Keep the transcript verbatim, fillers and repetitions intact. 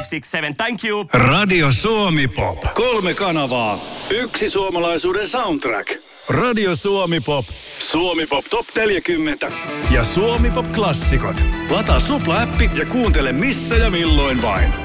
six seven. Thank you. Radio Suomi Pop. Kolme kanavaa. Yksi suomalaisuuden soundtrack. Radio Suomi Pop. Suomi Pop Top neljäkymmentä. Ja Suomi Pop Klassikot. Lataa Supla-appi ja kuuntele missä ja milloin vain.